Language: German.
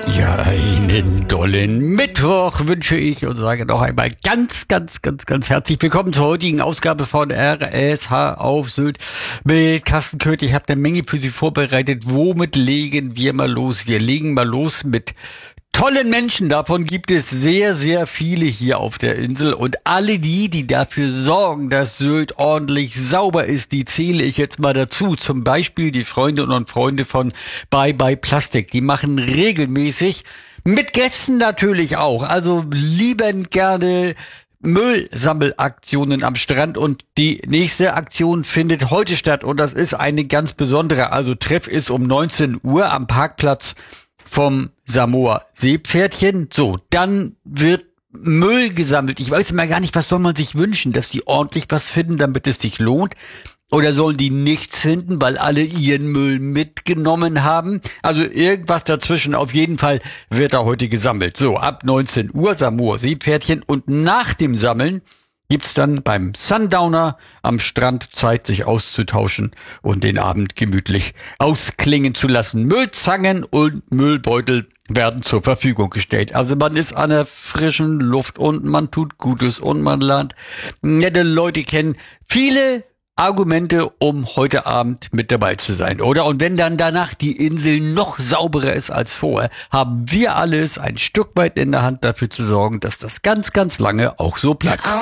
Ja, einen dollen Mittwoch wünsche ich und sage noch einmal ganz herzlich willkommen zur heutigen Ausgabe von RSH auf Sylt mit Carsten Köth. Ich habe eine Menge für Sie vorbereitet. Womit legen wir mal los? Wir legen mal los mit tollen Menschen. Davon gibt es sehr viele hier auf der Insel. Und alle die dafür sorgen, dass Sylt ordentlich sauber ist, die zähle ich jetzt mal dazu. Zum Beispiel die Freundinnen und Freunde von Bye Bye Plastik. Die machen regelmäßig, mit Gästen natürlich auch, also lieben gerne Müllsammelaktionen am Strand, und die nächste Aktion findet heute statt und das ist eine ganz besondere. Also Treff ist um 19 Uhr am Parkplatz vom Samoa Seepferdchen. So, dann wird Müll gesammelt. Ich weiß immer gar nicht, was soll man sich wünschen, dass die ordentlich was finden, damit es sich lohnt? Oder sollen die nichts finden, weil alle ihren Müll mitgenommen haben? Also irgendwas dazwischen. Auf jeden Fall wird da heute gesammelt. So, ab 19 Uhr Samoa Seepferdchen, und nach dem Sammeln gibt's dann beim Sundowner am Strand Zeit, sich auszutauschen und den Abend gemütlich ausklingen zu lassen. Müllzangen und Müllbeutel werden zur Verfügung gestellt. Also man ist an der frischen Luft und man tut Gutes und man lernt nette Leute kennen. Viele Argumente, um heute Abend mit dabei zu sein, oder? Und wenn dann danach die Insel noch sauberer ist als vorher, haben wir alles ein Stück weit in der Hand, dafür zu sorgen, dass das ganz lange auch so bleibt.